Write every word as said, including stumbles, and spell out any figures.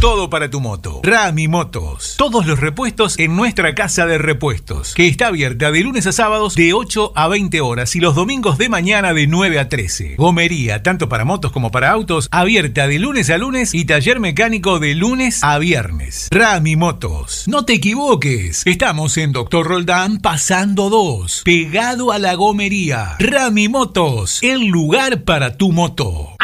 todo para tu moto. Rami Motos. Todos los repuestos en nuestra casa de repuestos, que está abierta de lunes a sábados de ocho a veinte horas y los domingos de mañana de nueve a trece. Gomería, tanto para motos como para autos, abierta de lunes a lunes y taller mecánico de lunes a viernes. Rami Motos. No te equivoques. Estamos en Doctor Roldán, pasando dos, pegado a la gomería. Rami Motos, el lugar para tu moto.